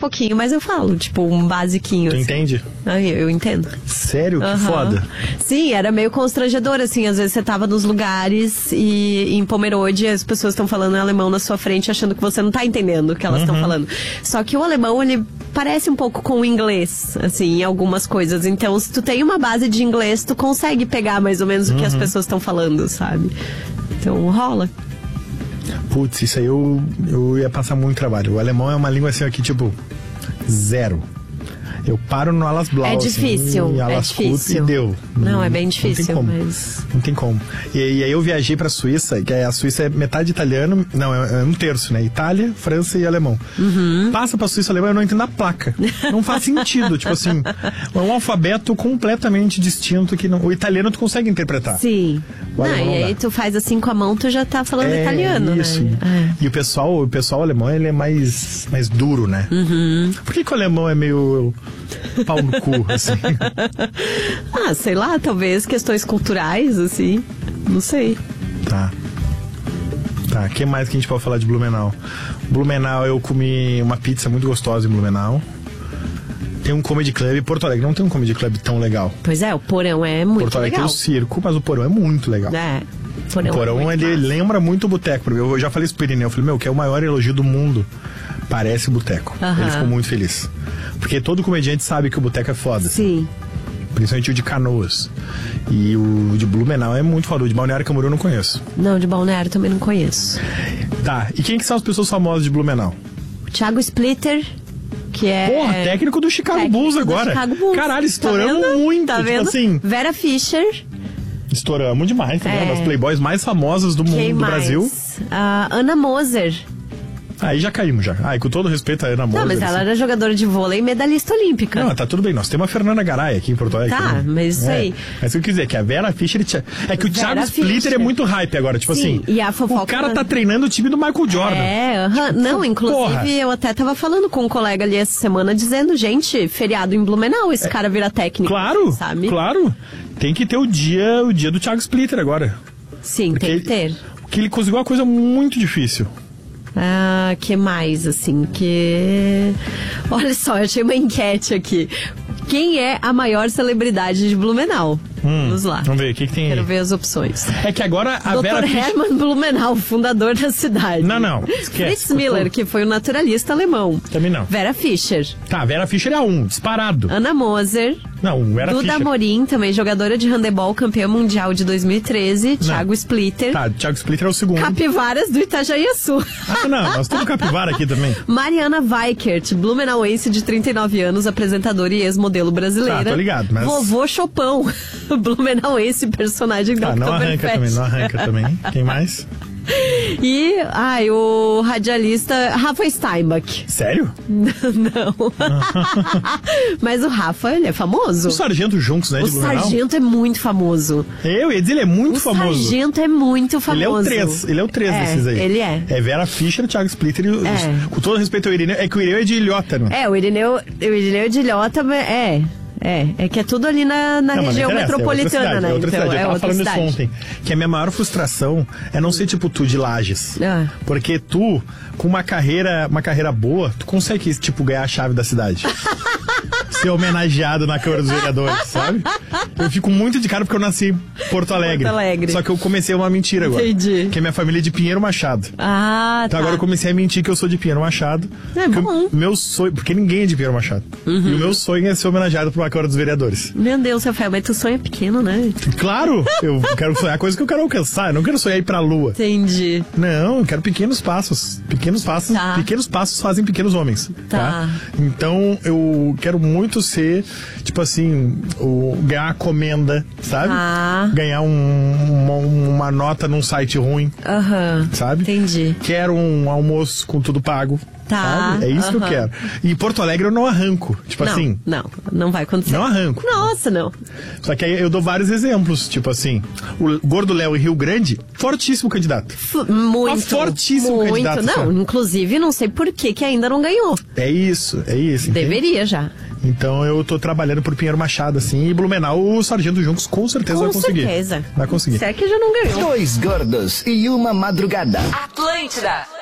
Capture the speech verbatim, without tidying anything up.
pouquinho, mas eu falo, tipo, um basiquinho. Tu assim. entende? Ai, eu entendo. Sério? Que Aham. foda. Sim, era meio constrangedor, assim, às vezes você tava nos lugares e em Pomerode as pessoas estão falando em alemão na sua frente, achando que você não tá entendendo o que elas estão Uhum. falando. Só que o alemão, ele parece um pouco com o inglês, assim, em algumas coisas. Então, se tu tem uma base de inglês, tu consegue pegar mais ou menos o que as pessoas estão falando, sabe? Então, rola. Putz, isso aí eu, eu ia passar muito trabalho. O alemão é uma língua assim aqui, tipo, zero. Eu paro no Alas Blau. É difícil, assim, é Alas Kut difícil. E deu. Não, é bem difícil, não tem como. mas... Não tem como. E, e aí eu viajei pra Suíça, que a Suíça é metade italiano, não, é, é um terço, né? Itália, França e alemão. Uhum. Passa pra Suíça alemão, eu não entendo a placa. Não faz sentido, tipo assim, é um alfabeto completamente distinto que não, o italiano tu consegue interpretar. Sim. O Não, alemão e não aí dá. tu faz assim com a mão, tu já tá falando É, italiano, isso. né? E o pessoal, o pessoal alemão, ele é mais, mais duro, né? Uhum. Por que, que o alemão é meio pau no cu, assim? Ah, sei lá, talvez questões culturais, assim. Não sei. Tá. Tá, o que mais que a gente pode falar de Blumenau? Blumenau, eu comi uma pizza muito gostosa em Blumenau. Tem um comedy club. Porto Alegre não tem um comedy club tão legal. Pois é, o Porão é muito Porto Alegre legal. tem o circo, mas o Porão é muito legal. É. Porão O Porão, é muito ele massa. lembra muito o boteco. Porque eu já falei isso pro Irineu. Eu falei, meu, que é o maior elogio do mundo. Parece boteco. Aham. Ele ficou muito feliz. Porque todo comediante sabe que o boteco é foda. Sim. Principalmente o de Canoas. E o de Blumenau é muito foda. O de Balneário Camboriú eu não conheço. Não, de Balneário também não conheço. Tá, e quem que são as pessoas famosas de Blumenau? O Thiago Splitter, que é... Porra, técnico do Chicago técnico Bulls do agora. Chicago Bulls. Caralho, estouramos Tá vendo? muito. Tá tipo vendo? assim, Vera Fischer. estouramos demais, tá vendo? É. As playboys mais famosas do Quem mundo, do mais? Brasil. A Ana Moser. Aí já caímos já. Ah, e com todo respeito a Ana Moser. Não, mas ela assim. era jogadora de vôlei e medalhista olímpica. Não, tá tudo bem. Nós temos a Fernanda Garay aqui em Porto Alegre. Tá, também. mas isso É. aí. Mas o que eu quis dizer é que a Vera Fischer... É que o Vera Thiago Splitter Fischer. é muito hype agora. Tipo Sim, assim, e a fofoca- o cara tá treinando o time do Michael Jordan. É, aham. Não, inclusive porra. eu até tava falando com um colega ali essa semana dizendo, gente, feriado em Blumenau, esse cara vira técnico. Claro, sabe? claro. Tem que ter o dia, o dia do Thiago Splitter agora. Sim, Porque tem que ter. Porque ele conseguiu uma coisa muito difícil. Ah, que mais, assim, que... Olha só, eu achei uma enquete aqui. Quem é a maior celebridade de Blumenau? Hum, Vamos lá. Vamos ver, o que, que tem Quero aí? ver as opções. É que agora a doutor Vera Fischer... Hermann Blumenau, fundador da cidade. Não, não, esquece. Fritz Miller, que foi um naturalista alemão. Também não. Vera Fischer. Tá, a Vera Fischer é a um, disparado. Ana Moser. Não, Vera Duda Fischer. Morim, também jogadora de handebol, campeã mundial de dois mil e treze. Thiago Splitter. Tá, Thiago Splitter é o segundo. Capivaras do Itajaiaçu. Ah, não, nós temos capivara aqui também. Mariana Weikert, blumenauense de trinta e nove anos, apresentadora e ex-modelo brasileira. Tá, tô ligado, mas- Vovô Chopão, blumenauense, personagem do Tá, não arranca Oktoberfest. também, não arranca também. Quem mais? E, ai, o radialista Rafa Steinbach. Sério? Não. Mas o Rafa, ele é famoso. O Sargento Juntos, né, O de Blumenau? Sargento é muito famoso. Eu ia dizer, ele é muito O famoso. Sargento é muito Ele famoso. é o três, ele é o três É, desses aí. ele é. É Vera Fischer, Thiago Splitter e os, É. com todo respeito ao Irineu, é que o Irineu é de Ilhota, né? É, o Irineu, o Irineu de Ilhota é... É, é que é tudo ali na, na Não, mas região não interessa, metropolitana, é outra cidade, né? É outra então, cidade. Eu é tava outra falando cidade. isso ontem. Que a minha maior frustração é não ser tipo tu de Lages. Ah. Porque tu, com uma carreira, uma carreira boa, tu consegue, tipo, ganhar a chave da cidade. Ser homenageado na Câmara dos Vereadores, sabe? Eu fico muito de cara porque eu nasci em Porto Alegre. Porto Alegre. Só que eu comecei uma mentira agora. Entendi. Que a minha família é de Pinheiro Machado. Ah, Então tá. agora eu comecei a mentir que eu sou de Pinheiro Machado. É Porque bom. o meu sonho, porque ninguém é de Pinheiro Machado. E o meu sonho é ser homenageado por uma Câmara dos Vereadores. Meu Deus, Rafael, mas tu sonha pequeno, né? Claro, eu quero sonhar coisa que eu quero alcançar. Eu não quero sonhar ir pra lua. Entendi. Não, eu quero pequenos passos. Pequenos passos, Tá. pequenos passos fazem pequenos homens. Tá. Tá. Então eu quero muito ser, tipo assim, o, ganhar uma comenda, sabe? Tá. Ganhar um- uma, uma nota num site ruim, Aham. sabe? Entendi. Quero um almoço com tudo pago. Tá, Sabe? É isso que eu aham. quero. E em Porto Alegre eu não arranco. Tipo não, assim. não, não vai acontecer. Não arranco. Nossa, não. Só que aí eu dou vários exemplos. Tipo assim, o Gordo Léo em Rio Grande, fortíssimo candidato. F- muito. Mas fortíssimo muito. candidato, Não, sabe? inclusive, não sei por que que ainda não ganhou. É isso, é isso. entende? Deveria já. Então eu tô trabalhando por Pinheiro Machado, assim, e Blumenau, o Sargento Juntos com certeza Com vai conseguir. certeza. Vai conseguir. Será que já não ganhou? Dois gordos e uma madrugada. Atlântida.